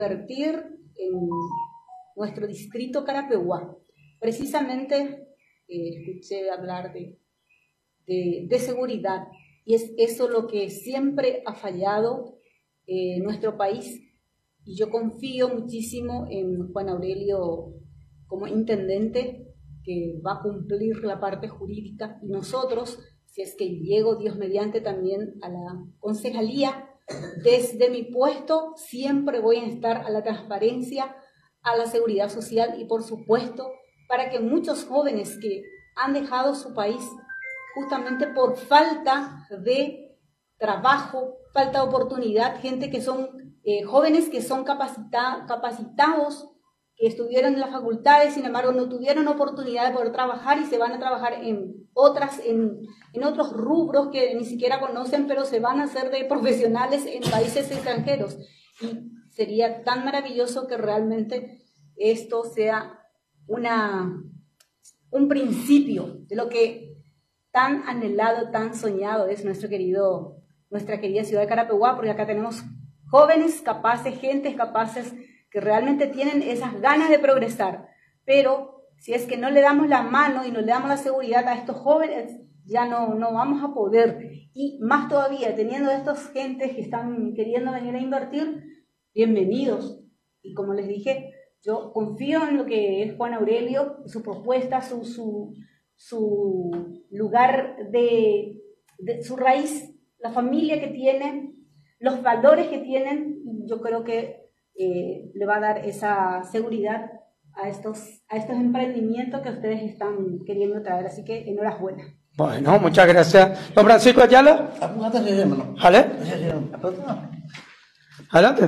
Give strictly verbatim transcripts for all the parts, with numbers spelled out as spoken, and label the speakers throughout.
Speaker 1: invertir en nuestro distrito Carapeguá. Precisamente eh, escuché hablar de, de, de seguridad, y es eso lo que siempre ha fallado en eh, nuestro país, y yo confío muchísimo en Juan Aurelio como intendente, que va a cumplir la parte jurídica, y nosotros, si es que llego Dios mediante también a la concejalía, desde mi puesto siempre voy a estar a la transparencia, a la seguridad social, y por supuesto para que muchos jóvenes que han dejado su país justamente por falta de trabajo, falta de oportunidad, gente que son eh, jóvenes que son capacita capacitados, que estuvieron en las facultades, sin embargo no tuvieron oportunidad de poder trabajar y se van a trabajar en otras, en, en otros rubros que ni siquiera conocen, pero se van a hacer de profesionales en países extranjeros. Y sería tan maravilloso que realmente esto sea una, un principio de lo que tan anhelado, tan soñado es nuestro querido, nuestra querida ciudad de Carapeguá, porque acá tenemos jóvenes capaces, gentes capaces, que realmente tienen esas ganas de progresar, pero si es que no le damos la mano y no le damos la seguridad a estos jóvenes, ya no, no vamos a poder. Y más todavía, teniendo estas gentes que están queriendo venir a invertir, bienvenidos. Y como les dije, yo confío en lo que es Juan Aurelio, su propuesta, su, su, su lugar de, de su raíz, la familia que tienen, los valores que tienen. Yo creo que Eh, le va a dar esa seguridad a estos, a estos emprendimientos que ustedes están queriendo traer, así que enhorabuena.
Speaker 2: Bueno, muchas gracias. Don Francisco Ayala. ¿Jale? Adelante.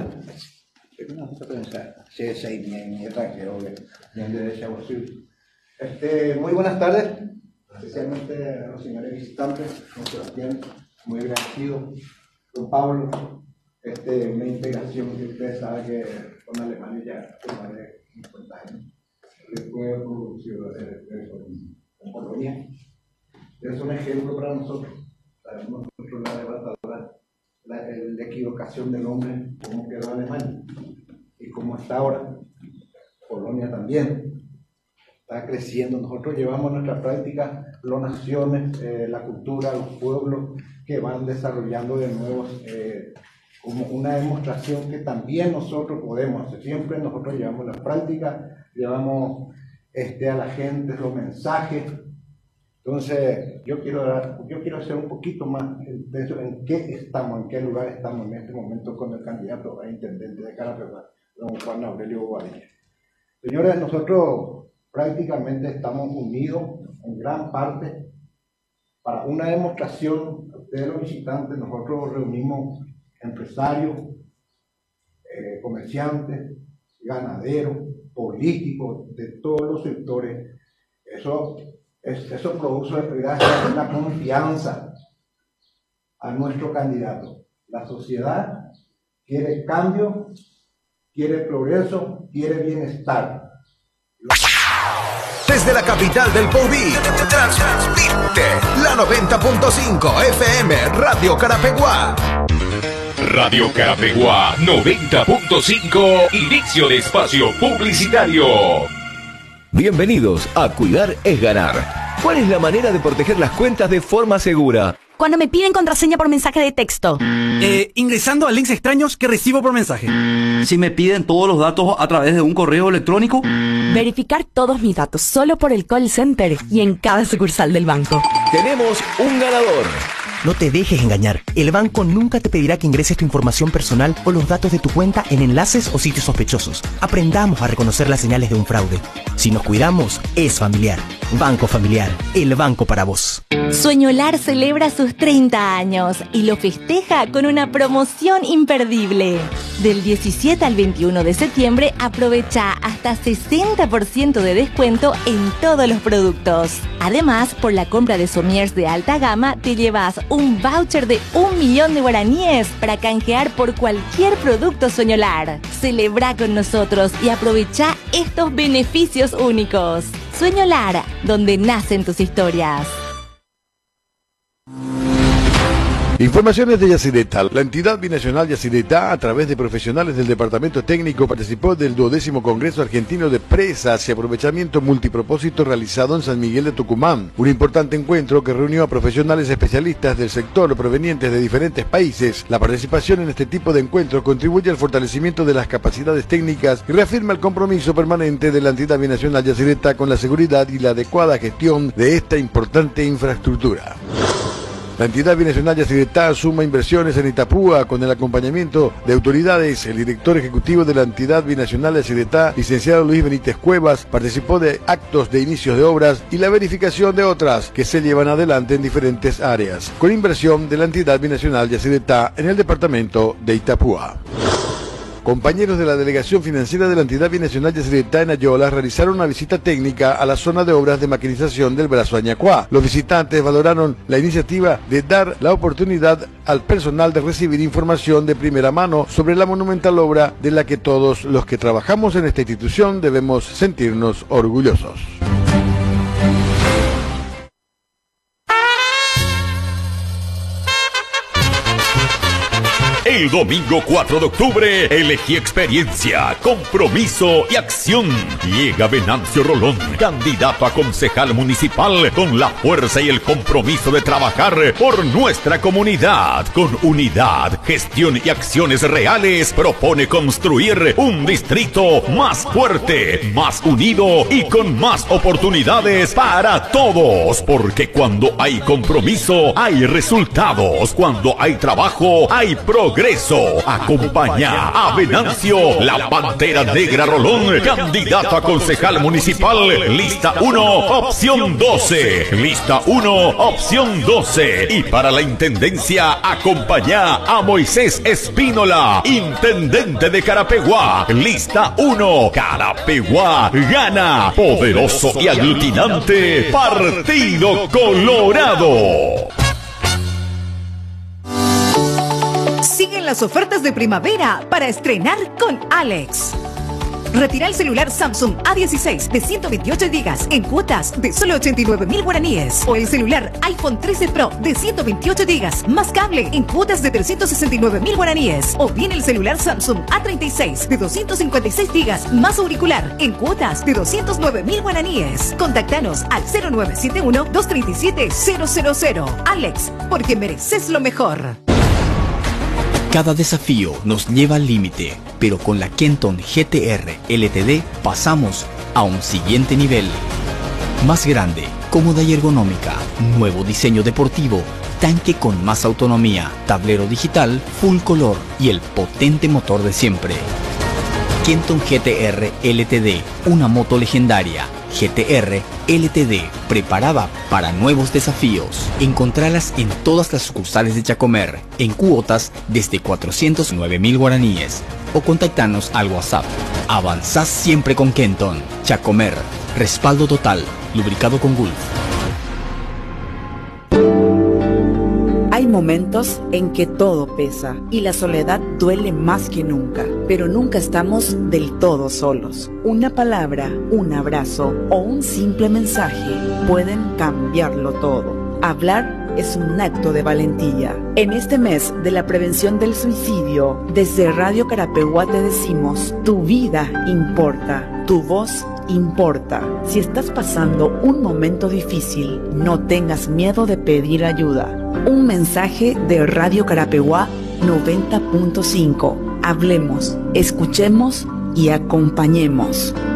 Speaker 3: Este, muy buenas tardes, especialmente a los señores visitantes, don Sebastián, muy agradecido, don Pablo. Este, una integración que ustedes saben que con Alemania ya hace más de cincuenta años. Después producido en Polonia. Es un ejemplo para nosotros. Sabemos nosotros la devastadora, la, la equivocación del hombre, cómo quedó Alemania y cómo está ahora. Polonia también está creciendo. Nosotros llevamos nuestra práctica las naciones, eh, la cultura, los pueblos que van desarrollando de nuevo. Eh, como una demostración que también nosotros podemos hacer. Siempre nosotros llevamos la práctica, llevamos este, a la gente los mensajes. Entonces, yo quiero, dar, yo quiero hacer un poquito más de eso, en qué estamos, en qué lugar estamos en este momento con el candidato a intendente de Carapeguá, don Juan Aurelio Bobadilla. Señores, nosotros prácticamente estamos unidos en gran parte para una demostración. Ustedes los visitantes, nosotros reunimos empresarios, eh, comerciantes, ganaderos, políticos, de todos los sectores. Eso, es, eso produce una confianza a nuestro candidato. La sociedad quiere cambio, quiere progreso, quiere bienestar.
Speaker 4: Desde la capital del Poví, transmite la noventa punto cinco F M Radio Carapeguá.
Speaker 5: Radio Carapeguá noventa punto cinco, inicio de espacio publicitario.
Speaker 6: Bienvenidos a Cuidar es Ganar. ¿Cuál es la manera de proteger las cuentas de forma segura?
Speaker 7: Cuando me piden contraseña por mensaje de texto.
Speaker 8: Eh, ingresando a links extraños que recibo por mensaje. Si me piden todos los datos a través de un correo electrónico.
Speaker 7: Verificar todos mis datos solo por el call center y en cada sucursal del banco.
Speaker 6: Tenemos un ganador.
Speaker 9: No te dejes engañar. El banco nunca te pedirá que ingreses tu información personal o los datos de tu cuenta en enlaces o sitios sospechosos. Aprendamos a reconocer las señales de un fraude. Si nos cuidamos, es familiar. Banco Familiar, el banco para vos.
Speaker 7: Sueñolar celebra sus treinta años y lo festeja con una promoción imperdible. Del diecisiete al veintiuno de septiembre aprovecha hasta sesenta por ciento de descuento en todos los productos. Además, por la compra de somiers de alta gama te llevas un voucher de un millón de guaraníes para canjear por cualquier producto Sueñolar. Celebra con nosotros y aprovecha estos beneficios únicos. Sueñolar, donde nacen tus historias.
Speaker 10: Informaciones de Yacyretá. La entidad binacional Yacyretá, a través de profesionales del departamento técnico, participó del duodécimo Congreso Argentino de Presas y Aprovechamiento Multipropósito realizado en San Miguel de Tucumán. Un importante encuentro que reunió a profesionales especialistas del sector provenientes de diferentes países. La participación en este tipo de encuentros contribuye al fortalecimiento de las capacidades técnicas y reafirma el compromiso permanente de la entidad binacional Yacyretá con la seguridad y la adecuada gestión de esta importante infraestructura. La entidad binacional Yacyretá suma inversiones en Itapúa con el acompañamiento de autoridades. El director ejecutivo de la entidad binacional Yacyretá, licenciado Luis Benítez Cuevas, participó de actos de inicios de obras y la verificación de otras que se llevan adelante en diferentes áreas, con inversión de la entidad binacional Yacyretá en el departamento de Itapúa. Compañeros de la Delegación Financiera de la entidad binacional Yacyretá en Ayola realizaron una visita técnica a la zona de obras de maquinización del Brazo Añacuá. Los visitantes valoraron la iniciativa de dar la oportunidad al personal de recibir información de primera mano sobre la monumental obra de la que todos los que trabajamos en esta institución debemos sentirnos orgullosos.
Speaker 5: El domingo cuatro de octubre, elegí experiencia, compromiso y acción. Llega Venancio Rolón, candidato a concejal municipal, con la fuerza y el compromiso de trabajar por nuestra comunidad. Con unidad, gestión y acciones reales, propone construir un distrito más fuerte, más unido y con más oportunidades para todos. Porque cuando hay compromiso, hay resultados. Cuando hay trabajo, hay progreso. Acompaña a Venancio, la Pantera Negra Rolón, candidato a concejal municipal, lista uno, opción doce, lista uno, opción doce. Y para la intendencia, acompaña a Moisés Espínola, intendente de Carapeguá, lista uno. Carapeguá gana, poderoso y aglutinante, Partido Colorado.
Speaker 11: Siguen las ofertas de primavera para estrenar con Alex. Retira el celular Samsung A dieciséis de ciento veintiocho gigas en cuotas de solo ochenta y nueve mil guaraníes. O el celular iPhone trece Pro de ciento veintiocho gigas más cable en cuotas de trescientos sesenta y nueve mil guaraníes. O bien el celular Samsung A treinta y seis de doscientos cincuenta y seis gigas más auricular en cuotas de doscientos nueve mil guaraníes. Contactanos al cero nueve siete uno, dos tres siete, cero cero cero. Alex, porque mereces lo mejor.
Speaker 12: Cada desafío nos lleva al límite, pero con la Kenton G T R L T D pasamos a un siguiente nivel. Más grande, cómoda y ergonómica, nuevo diseño deportivo, tanque con más autonomía, tablero digital, full color y el potente motor de siempre. Kenton G T R L T D, una moto legendaria. G T R L T D, preparada para nuevos desafíos. Encontralas en todas las sucursales de Chacomer, en cuotas desde cuatrocientos nueve mil guaraníes. O contactanos al WhatsApp. Avanzás siempre con Kenton. Chacomer, respaldo total, lubricado con Gulf.
Speaker 13: Hay momentos en que todo pesa y la soledad duele más que nunca, pero nunca estamos del todo solos. Una palabra, un abrazo o un simple mensaje pueden cambiarlo todo. Hablar es un acto de valentía. En este mes de la prevención del suicidio, desde Radio Carapeguá te decimos, tu vida importa, tu voz importa. Si estás pasando un momento difícil, no tengas miedo de pedir ayuda. Un mensaje de Radio Carapeguá noventa punto cinco. Hablemos, escuchemos y acompañemos.